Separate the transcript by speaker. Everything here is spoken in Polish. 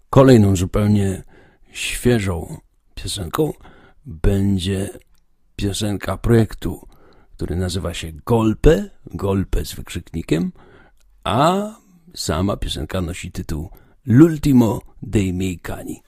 Speaker 1: Kolejną zupełnie świeżą piosenką będzie piosenka projektu, który nazywa się Golpe, Golpe z wykrzyknikiem, a sama piosenka nosi tytuł L'ultimo dei miei cani.